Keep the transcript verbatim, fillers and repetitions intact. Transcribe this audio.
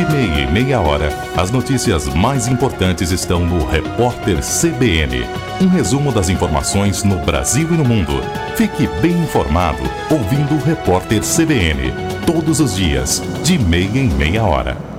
meia em meia hora, as notícias mais importantes estão no Repórter C B N. Um resumo das informações no Brasil e no mundo. Fique bem informado ouvindo o Repórter C B N. Todos os dias, de meia em meia hora.